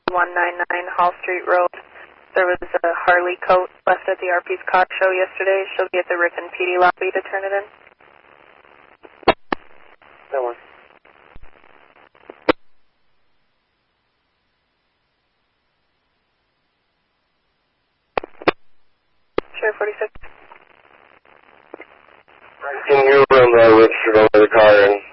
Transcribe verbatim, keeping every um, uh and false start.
one ninety-nine Hall Street Road. There was a Harley coat left at the R P's car show yesterday. She'll be at the Rick and Petey lobby to turn it in. That one. Sheriff forty-six. Can you run the registered over the car and